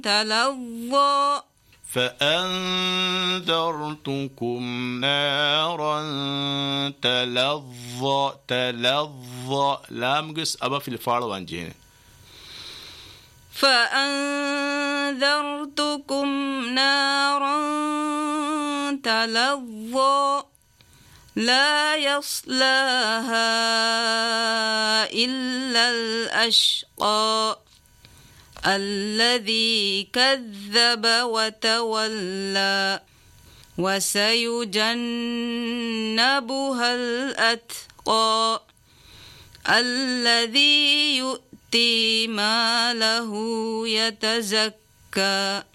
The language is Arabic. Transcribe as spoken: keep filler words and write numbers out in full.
تلظى فأنذرتكم نارا تلظى تلظى لام قس أبا في الفار وانجين فأنذرتكم نارا تلظى لا يصلاها إلا الأشقى الذي كذب وتولى وسيجنبها الأتقى الذي يؤتي ماله يتزكى